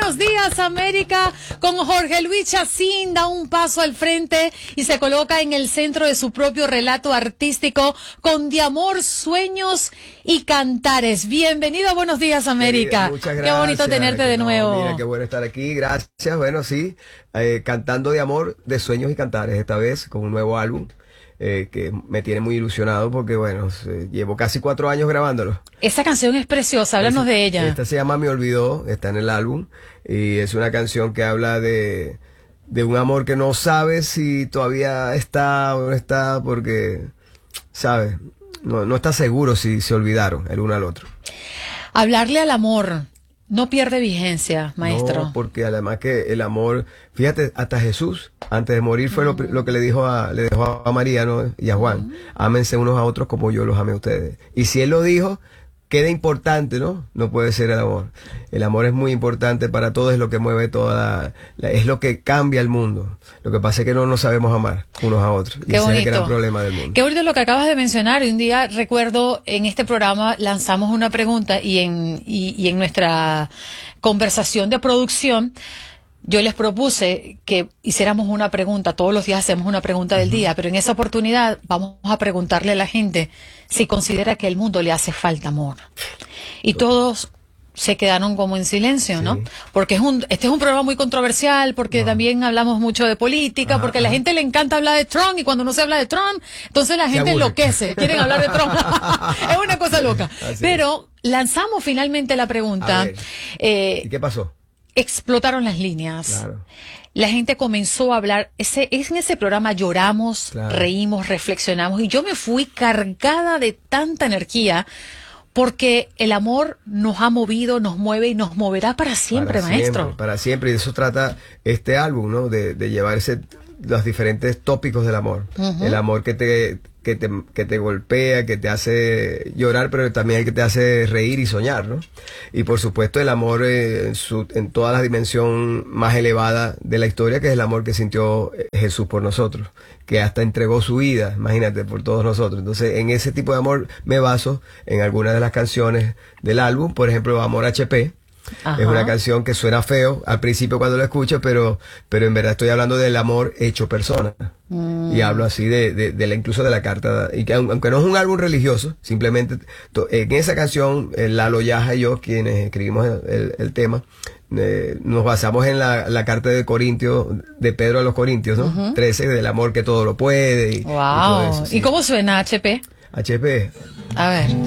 Buenos días, América, con Jorge Luis Chacín, da un paso al frente y se coloca en el centro de su propio relato artístico con De Amor, Sueños y Cantares. Bienvenido a Buenos días, América. Muchas gracias. Qué bonito tenerte de nuevo. Mira, qué bueno estar aquí, gracias. Bueno, sí, cantando de amor, de sueños y cantares, esta vez con un nuevo álbum. Que me tiene muy ilusionado porque, bueno, llevo casi 4 años grabándolo. Esa canción es preciosa, háblanos de ella. Esta se llama Me Olvidó, está en el álbum, y es una canción que habla de un amor que no sabes si todavía está o no está, porque, ¿sabes? No está seguro si se olvidaron el uno al otro. Hablarle al amor no pierde vigencia, maestro. No, porque además que el amor, fíjate, hasta Jesús, antes de morir, fue lo que le dejó a María, ¿no? Y a Juan. Ámense unos a otros como yo los amé a ustedes. Y si él lo dijo, queda importante, ¿no? No puede ser el amor. El amor es muy importante para todo, es lo que mueve es lo que cambia el mundo. Lo que pasa es que no nos sabemos amar unos a otros. Qué y ese bonito. es el gran problema del mundo. Qué bonito lo que acabas de mencionar. Un día recuerdo en este programa lanzamos una pregunta y en nuestra conversación de producción yo les propuse que hiciéramos una pregunta. Todos los días hacemos una pregunta del día, pero en esta oportunidad vamos a preguntarle a la gente si considera que al mundo le hace falta amor. Y todos se quedaron como en silencio, ¿no? Porque este es un programa muy controversial, porque también hablamos mucho de política, porque a la gente le encanta hablar de Trump, y cuando no se habla de Trump, entonces la gente enloquece, quieren hablar de Trump. Es una cosa loca. Pero lanzamos finalmente la pregunta. ¿Y qué pasó? Explotaron las líneas. Claro. La gente comenzó a hablar. En ese programa lloramos, reímos, reflexionamos, y yo me fui cargada de tanta energía, porque el amor nos ha movido, nos mueve y nos moverá para siempre, maestro. Para siempre, y de eso trata este álbum, ¿no? De llevarse los diferentes tópicos del amor. El amor que te golpea, que te hace llorar, pero también el que te hace reír y soñar, ¿no? Y por supuesto el amor en toda la dimensión más elevada de la historia, que es el amor que sintió Jesús por nosotros, que hasta entregó su vida, imagínate, por todos nosotros. Entonces, en ese tipo de amor me baso en algunas de las canciones del álbum. Por ejemplo, Amor HP. Es una canción que suena feo al principio cuando lo escucho, pero en verdad estoy hablando del amor hecho persona. Y hablo así incluso de la carta. Y que aunque no es un álbum religioso, simplemente en esa canción, Lalo Yaja y yo, quienes escribimos el tema, nos basamos en la carta de Corintios, de Pedro a los Corintios, ¿no? 13, del amor que todo lo puede. Wow. Y todo eso, ¿sí? ¿Y cómo suena HP? HP. A ver.